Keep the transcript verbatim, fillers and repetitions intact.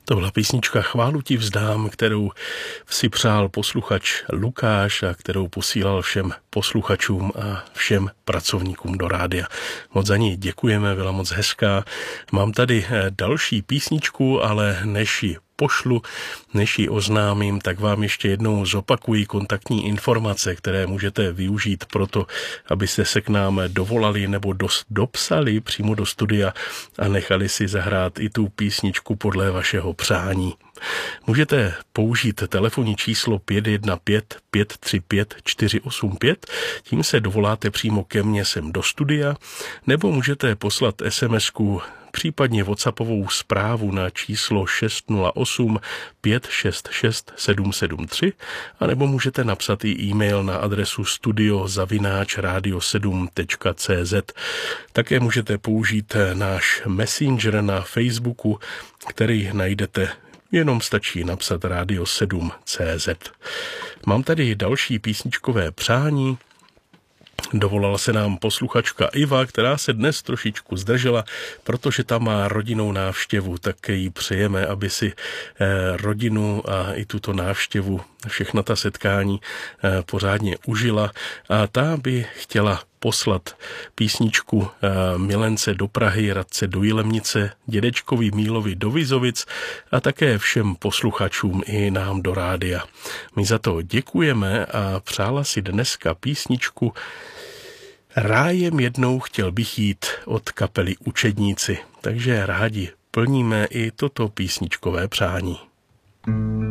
To byla písnička Chválu ti vzdám, kterou si přál posluchač Lukáš a kterou posílal všem posluchačům a všem pracovníkům do rádia. Moc za ní děkujeme, byla moc hezká. Mám tady další písničku, ale než ji pošlu, než ji oznámím, tak vám ještě jednou zopakuji kontaktní informace, které můžete využít proto, abyste se k nám dovolali nebo dos, dopsali přímo do studia a nechali si zahrát i tu písničku podle vašeho přání. Můžete použít telefonní číslo pět jedna pět, pět tři pět, čtyři osm pět, tím se dovoláte přímo ke mně sem do studia, nebo můžete poslat SMSku, případně WhatsAppovou zprávu na číslo šest nula osm, pět šest šest, sedm sedm tři, anebo můžete napsat i e-mail na adresu studio zavináč radio sedm tečka cé zet. Také můžete použít náš Messenger na Facebooku, který najdete, jenom stačí napsat radio sedm tečka cé zet. Mám tady další písničkové přání. Dovolala se nám posluchačka Iva, která se dnes trošičku zdržela, protože tam má rodinnou návštěvu, tak jí přejeme, aby si rodinu a i tuto návštěvu, všechna ta setkání pořádně užila, a ta by chtěla poslat písničku milence do Prahy, Radce do Jilemnice, dědečkovi Mílovi do Vizovic a také všem posluchačům i nám do rádia. My za to děkujeme a přála si dneska písničku Rájem jednou chtěl bych jít od kapely Učedníci, takže rádi plníme i toto písničkové přání.